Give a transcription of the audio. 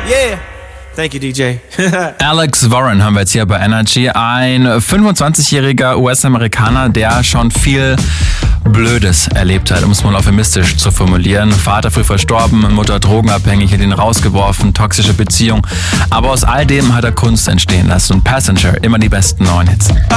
Yeah. Thank you, DJ. Alex Warren haben wir jetzt hier bei Energy. Ein 25-jähriger US-Amerikaner, der schon viel Blödes erlebt hat, um es mal euphemistisch zu formulieren. Vater früh verstorben, Mutter drogenabhängig, hat ihn rausgeworfen, toxische Beziehung. Aber aus all dem hat er Kunst entstehen lassen. Und Passenger, immer die besten neuen Hits.